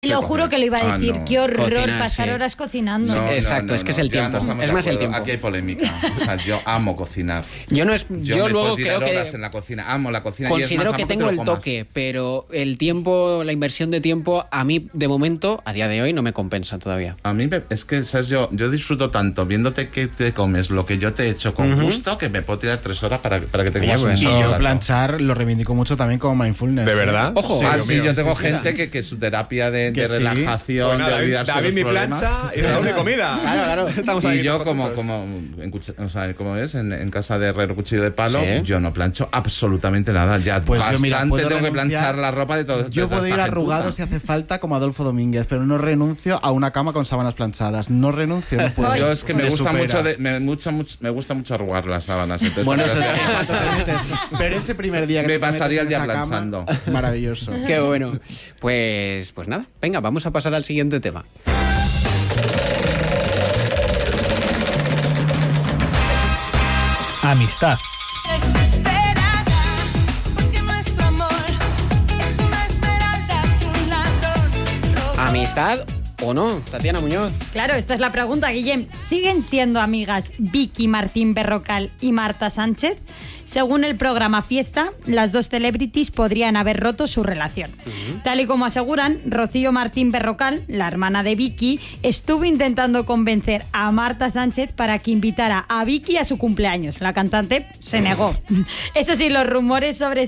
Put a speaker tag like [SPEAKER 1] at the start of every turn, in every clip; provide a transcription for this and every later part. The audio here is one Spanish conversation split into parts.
[SPEAKER 1] Lo juro que lo iba a decir.
[SPEAKER 2] no.
[SPEAKER 1] Qué horror
[SPEAKER 3] Cocinar,
[SPEAKER 1] pasar
[SPEAKER 3] sí.
[SPEAKER 1] horas cocinando.
[SPEAKER 3] No, exacto, es que es el tiempo. Es más el tiempo.
[SPEAKER 2] Aquí hay polémica. O sea, yo amo cocinar.
[SPEAKER 3] Yo
[SPEAKER 2] me
[SPEAKER 3] luego
[SPEAKER 2] puedo tirar
[SPEAKER 3] creo
[SPEAKER 2] horas
[SPEAKER 3] que
[SPEAKER 2] en la cocina. Amo la cocina.
[SPEAKER 3] considero
[SPEAKER 2] y es más,
[SPEAKER 3] que
[SPEAKER 2] amo
[SPEAKER 3] tengo
[SPEAKER 2] te
[SPEAKER 3] el
[SPEAKER 2] lo comas.
[SPEAKER 3] toque, pero el tiempo, la inversión de tiempo, a mí de momento, a día de hoy, no me compensa todavía.
[SPEAKER 2] A mí es que, ¿sabes? Yo disfruto tanto viéndote que te comes lo que yo te he hecho con gusto que me puedo tirar 3 horas para que te comas un
[SPEAKER 4] Y
[SPEAKER 2] solo
[SPEAKER 4] yo
[SPEAKER 2] plato.
[SPEAKER 4] planchar lo reivindico mucho también como mindfulness.
[SPEAKER 5] ¿De verdad?
[SPEAKER 3] Ojo.
[SPEAKER 2] Sí,
[SPEAKER 5] Dios mío,
[SPEAKER 2] yo tengo
[SPEAKER 5] sí,
[SPEAKER 2] gente que su terapia de
[SPEAKER 4] Que sí.
[SPEAKER 2] relajación,
[SPEAKER 5] Pues nada,
[SPEAKER 2] de olvidarse
[SPEAKER 5] David
[SPEAKER 2] de
[SPEAKER 5] mi
[SPEAKER 2] los problemas.
[SPEAKER 5] plancha y Raúl mi comida.
[SPEAKER 3] Claro.
[SPEAKER 5] Estamos
[SPEAKER 2] Y
[SPEAKER 5] ahí
[SPEAKER 2] yo
[SPEAKER 5] nosotros.
[SPEAKER 2] como es en casa de herrero cuchillo de palo,
[SPEAKER 3] Sí.
[SPEAKER 2] yo no plancho absolutamente nada. Ya
[SPEAKER 4] Pues yo,
[SPEAKER 2] bastante
[SPEAKER 4] mira, puedo
[SPEAKER 2] tengo que
[SPEAKER 4] renunciar.
[SPEAKER 2] planchar la ropa de todo.
[SPEAKER 4] Yo
[SPEAKER 2] de toda
[SPEAKER 4] puedo ir
[SPEAKER 2] esta
[SPEAKER 4] arrugado
[SPEAKER 2] gentuza.
[SPEAKER 4] si hace falta como Adolfo Domínguez, pero no renuncio a una cama con sábanas planchadas. No renuncio, no puedo.
[SPEAKER 2] Yo es que me gusta
[SPEAKER 4] supera.
[SPEAKER 2] mucho, me gusta mucho arrugar las sábanas. Entonces,
[SPEAKER 4] Bueno, eso
[SPEAKER 2] para-
[SPEAKER 4] es eso te metes. Pero ese primer día que
[SPEAKER 2] Me
[SPEAKER 4] te metes
[SPEAKER 2] pasaría
[SPEAKER 4] en
[SPEAKER 2] el día
[SPEAKER 4] esa cama,
[SPEAKER 2] planchando.
[SPEAKER 4] maravilloso.
[SPEAKER 3] Qué bueno. Pues nada, venga, vamos a pasar al siguiente tema.
[SPEAKER 6] Amistad.
[SPEAKER 7] Desesperada, porque nuestro amor es una esmeralda que un ladrón robó.
[SPEAKER 3] ¿Amistad o no? Tatiana Muñoz.
[SPEAKER 1] Claro, esta es la pregunta, Guillem. ¿Siguen siendo amigas Vicky Martín Berrocal y Marta Sánchez? Según el programa Fiesta, las dos celebrities podrían haber roto su relación. Tal y como aseguran, Rocío Martín Berrocal, la hermana de Vicky, estuvo intentando convencer a Marta Sánchez para que invitara a Vicky a su cumpleaños. La cantante se negó. Eso sí, los rumores sobre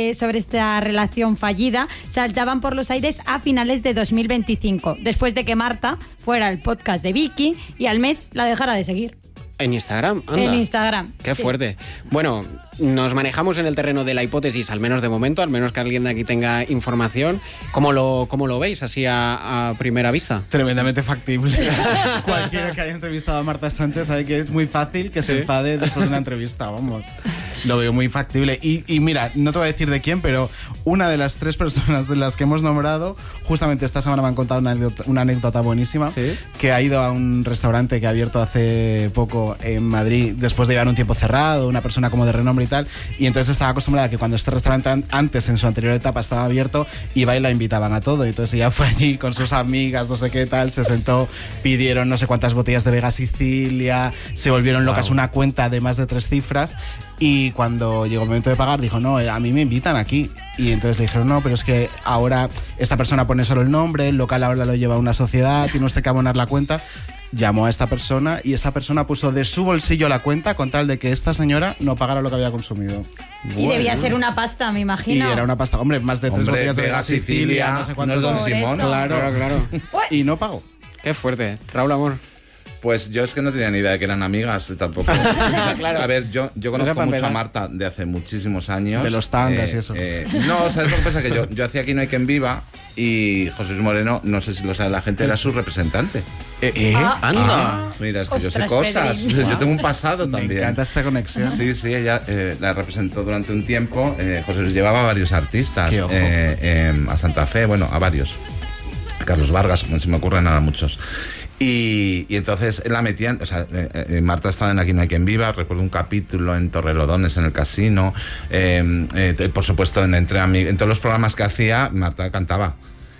[SPEAKER 1] esta relación fallida saltaban por los aires a finales de 2025, después de que Marta fuera al podcast de Vicky y al mes la dejara de seguir.
[SPEAKER 3] En Instagram, anda.
[SPEAKER 1] En Instagram.
[SPEAKER 3] Qué
[SPEAKER 1] sí.
[SPEAKER 3] fuerte. Bueno, nos manejamos en el terreno de la hipótesis, al menos de momento, al menos que alguien de aquí tenga información. ¿Cómo lo veis así a primera vista?
[SPEAKER 4] Tremendamente factible. Cualquiera que haya entrevistado a Marta Sánchez sabe que es muy fácil que se enfade después de una entrevista, vamos. Lo veo muy factible. Y mira, no te voy a decir de quién, pero una de las 3 personas de las que hemos nombrado, justamente esta semana me han contado una anécdota buenísima,
[SPEAKER 3] ¿Sí?
[SPEAKER 4] que ha ido a un restaurante que ha abierto hace poco en Madrid, después de llevar un tiempo cerrado, una persona como de renombre y tal, y entonces estaba acostumbrada a que cuando este restaurante antes, en su anterior etapa, estaba abierto, iba y la invitaban a todo, y entonces ella fue allí con sus amigas, no sé qué tal, se sentó, pidieron no sé cuántas botellas de Vega Sicilia, se volvieron locas, una cuenta de más de 3 cifras, y cuando llegó el momento de pagar dijo, no, a mí me invitan aquí, y entonces le dijeron, no, pero es que ahora esta persona pone solo el nombre, el local ahora lo lleva una sociedad, tiene usted que abonar la cuenta. Llamó a esta persona y esa persona puso de su bolsillo la cuenta con tal de que esta señora no pagara lo que había consumido.
[SPEAKER 1] Y debía ser una pasta, me
[SPEAKER 4] Y
[SPEAKER 1] imagino.
[SPEAKER 4] era una pasta, hombre, más de 3
[SPEAKER 2] Hombre,
[SPEAKER 4] botellas de
[SPEAKER 2] Vega
[SPEAKER 4] Vega Sicilia, no sé cuántos.
[SPEAKER 2] no es Don
[SPEAKER 1] Por
[SPEAKER 2] Simón.
[SPEAKER 1] eso.
[SPEAKER 4] Claro. Y no pagó.
[SPEAKER 3] Qué fuerte. Raúl Amor.
[SPEAKER 2] Pues yo es que no tenía ni idea de que eran amigas tampoco.
[SPEAKER 3] Claro.
[SPEAKER 2] A ver, yo conozco
[SPEAKER 3] para
[SPEAKER 2] mucho
[SPEAKER 3] empezar.
[SPEAKER 2] a Marta de hace muchísimos años.
[SPEAKER 4] De los tangas y eso.
[SPEAKER 2] No, ¿sabes lo que pasa? Que yo hacía Aquí no hay quien viva y José Luis Moreno, no sé si lo sabe la gente, era su representante.
[SPEAKER 3] Anda.
[SPEAKER 2] Mira, es que yo sé
[SPEAKER 1] Ostras,
[SPEAKER 2] cosas.
[SPEAKER 1] Pedrín.
[SPEAKER 2] Yo tengo un pasado
[SPEAKER 4] Me
[SPEAKER 2] también.
[SPEAKER 4] encanta esta conexión.
[SPEAKER 2] Sí, ella la representó durante un tiempo. José Luis llevaba a varios artistas
[SPEAKER 4] Qué ojo.
[SPEAKER 2] a Santa Fe, bueno, a varios. Carlos Vargas, no se me ocurren nada muchos. Y entonces la metían, o sea, Marta estaba en Aquí no hay quien viva, recuerdo un capítulo en Torrelodones, en el casino, por supuesto en todos los programas que hacía, Marta cantaba.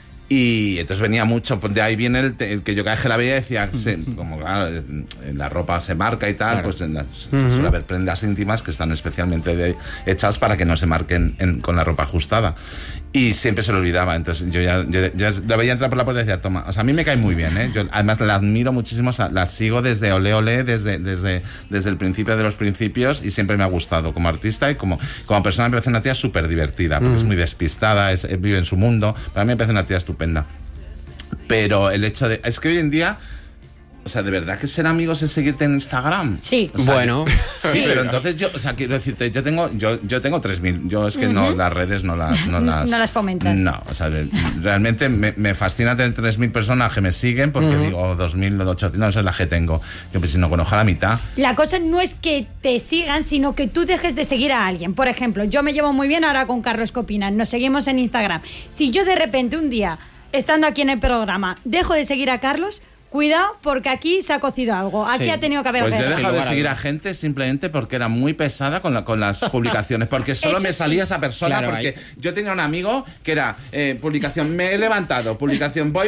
[SPEAKER 2] Y entonces venía mucho, pues de ahí viene el que yo cada vez que la veía decía, como claro, la ropa se marca y tal, pues suele haber prendas íntimas que están especialmente hechas para que no se marquen con la ropa ajustada. Y siempre se lo olvidaba, entonces yo ya la veía entrar por la puerta y decía, toma, o sea, a mí me cae muy bien, ¿eh? Yo además la admiro muchísimo, o sea, la sigo desde Ole Ole, desde el principio de los principios, y siempre me ha gustado como artista y como persona. Me parece una tía súper divertida, porque es muy despistada, vive en su mundo. Para mí me parece una tía estupenda. Pero el hecho de... Es que hoy en día... O sea, ¿de verdad que ser amigos es seguirte en Instagram?
[SPEAKER 1] Sí.
[SPEAKER 2] O sea,
[SPEAKER 3] Bueno.
[SPEAKER 2] sí, pero entonces yo, o sea, quiero decirte, yo tengo 3.000. Yo es que no, las redes no las
[SPEAKER 1] No las fomentas.
[SPEAKER 2] No, o sea, realmente me fascina tener 3.000 personas que me siguen porque digo 2.000, 800, no sé, la que tengo. Yo pues si no conozco a la mitad.
[SPEAKER 1] La cosa no es que te sigan, sino que tú dejes de seguir a alguien. Por ejemplo, yo me llevo muy bien ahora con Carlos Copina, nos seguimos en Instagram. Si yo de repente un día, estando aquí en el programa, dejo de seguir a Carlos, Cuidado, porque aquí se ha cocido algo. Aquí
[SPEAKER 3] Sí.
[SPEAKER 1] ha tenido que haber
[SPEAKER 2] Pues yo he
[SPEAKER 1] guerra.
[SPEAKER 2] dejado de
[SPEAKER 3] lugar a
[SPEAKER 2] seguir a
[SPEAKER 3] dudas.
[SPEAKER 2] gente simplemente porque era muy pesada con las publicaciones, porque solo
[SPEAKER 1] Eso
[SPEAKER 2] me salía
[SPEAKER 1] sí.
[SPEAKER 2] esa persona,
[SPEAKER 3] Claro,
[SPEAKER 2] porque
[SPEAKER 3] ahí.
[SPEAKER 2] yo tenía un amigo que era publicación me he levantado, publicación voy